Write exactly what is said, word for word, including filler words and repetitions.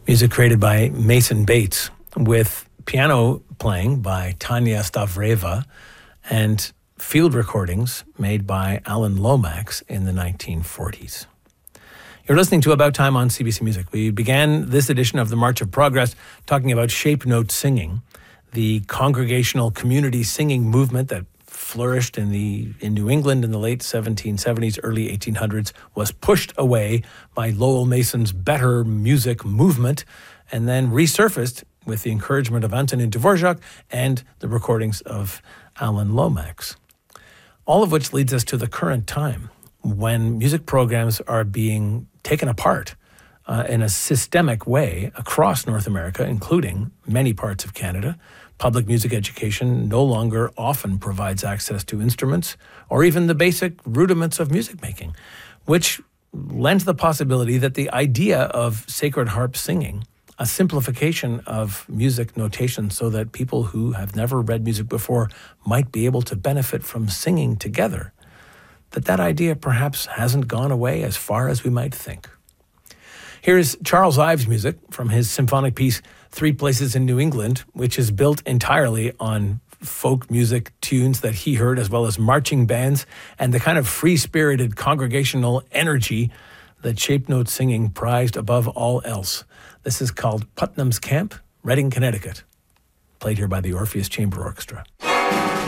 Music created by Mason Bates with piano playing by Tanya Stavreva and field recordings made by Alan Lomax in the nineteen forties. You're listening to About Time on C B C Music. We began this edition of the March of Progress talking about shape note singing, the congregational community singing movement that flourished in the in New England in the late seventeen seventies, early eighteen hundreds, was pushed away by Lowell Mason's Better Music movement, and then resurfaced with the encouragement of Antonin Dvorak and the recordings of Alan Lomax. All of which leads us to the current time, when music programs are being taken apart uh, in a systemic way across North America, including many parts of Canada. Public music education no longer often provides access to instruments or even the basic rudiments of music making, which lends the possibility that the idea of sacred harp singing, a simplification of music notation so that people who have never read music before might be able to benefit from singing together, that that idea perhaps hasn't gone away as far as we might think. Here's Charles Ives' music from his symphonic piece, Three Places in New England, which is built entirely on folk music tunes that he heard, as well as marching bands and the kind of free-spirited congregational energy that shape note singing prized above all else. This is called Putnam's Camp, Reading, Connecticut, played here by the Orpheus Chamber Orchestra.